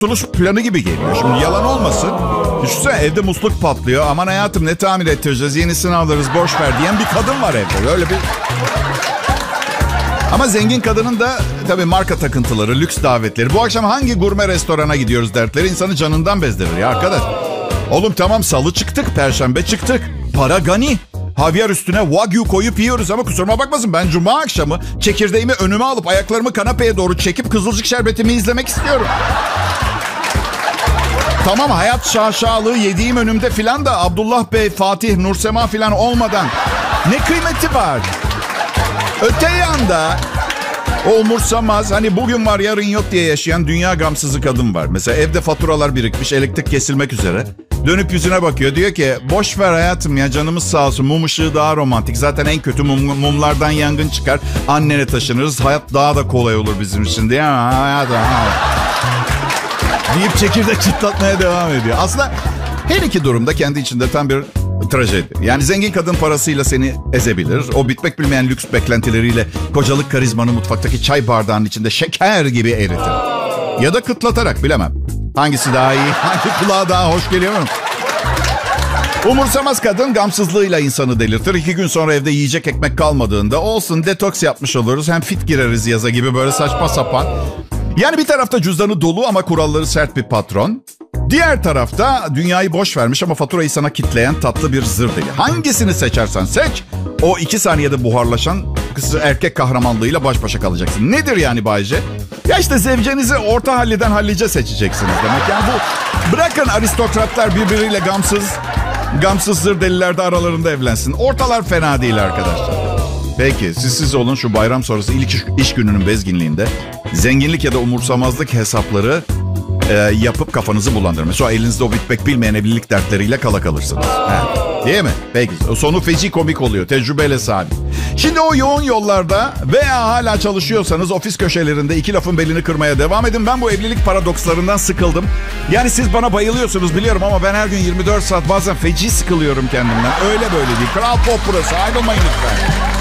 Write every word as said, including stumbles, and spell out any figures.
kurtuluş planı gibi geliyor. Şimdi yalan olmasın. Düşünsene evde musluk patlıyor. Aman hayatım ne tamir ettireceğiz, yenisini alırız, boş ver diyen bir kadın var evde. Öyle bir... Ama zengin kadının da tabii marka takıntıları, lüks davetleri. Bu akşam hangi gurme restorana gidiyoruz dertleri insanı canından bezdirir ya arkadaş. Oğlum tamam, salı çıktık, perşembe çıktık. Para gani. Havyar üstüne wagyu koyup yiyoruz ama kusuruma bakmasın. Ben cuma akşamı çekirdeğimi önüme alıp ayaklarımı kanapeye doğru çekip Kızılcık Şerbeti'mi izlemek istiyorum. Tamam, hayat şaşalığı yediğim önümde filan da Abdullah Bey, Fatih, Nursema filan olmadan ne kıymeti var? Öte yanda o umursamaz, hani bugün var yarın yok diye yaşayan dünya gamsızı kadın var. Mesela evde faturalar birikmiş, elektrik kesilmek üzere. Dönüp yüzüne bakıyor, diyor ki boş ver hayatım ya, canımız sağ olsun, mum ışığı daha romantik. Zaten en kötü mum, mumlardan yangın çıkar, annene taşınırız, hayat daha da kolay olur bizim için diye. Hayatım, deyip çekirdek çıtlatmaya devam ediyor. Aslında her iki durumda kendi içinde tam bir trajedi. Yani zengin kadın parasıyla seni ezebilir. O bitmek bilmeyen lüks beklentileriyle kocalık karizmanı mutfaktaki çay bardağının içinde şeker gibi eritir. Ya da kıtlatarak, bilemem. Hangisi daha iyi, hangi kulağa daha hoş geliyor mu? Umursamaz kadın gamsızlığıyla insanı delirtir. İki gün sonra evde yiyecek ekmek kalmadığında olsun detoks yapmış oluruz. Hem fit gireriz yaza gibi böyle saçma sapan. Yani bir tarafta cüzdanı dolu ama kuralları sert bir patron. Diğer tarafta dünyayı boş vermiş ama faturayı sana kitleyen tatlı bir zır deli. Hangisini seçersen seç, o iki saniyede buharlaşan kız erkek kahramanlığıyla baş başa kalacaksın. Nedir yani Bayce? Ya işte zevcenizi orta halliden hallice seçeceksiniz demek. Yani bu, bırakın aristokratlar birbiriyle gamsız, gamsız zır deliler de aralarında evlensin. Ortalar fena değil arkadaşlar. Peki siz siz olun, şu bayram sonrası ilk iş, iş gününün bezginliğinde zenginlik ya da umursamazlık hesapları e, yapıp kafanızı bulandırın. Mesela elinizde o bitmek bilmeyen evlilik dertleriyle kala kalırsınız. He. Değil mi? Peki. Sonu feci komik oluyor. Tecrübeyle sabit. Şimdi o yoğun yollarda veya hala çalışıyorsanız ofis köşelerinde iki lafın belini kırmaya devam edin. Ben bu evlilik paradokslarından sıkıldım. Yani siz bana bayılıyorsunuz biliyorum ama ben her gün yirmi dört saat bazen feci sıkılıyorum kendimden. Öyle böyle değil. Kral Pop burası. Ayrılmayın lütfen.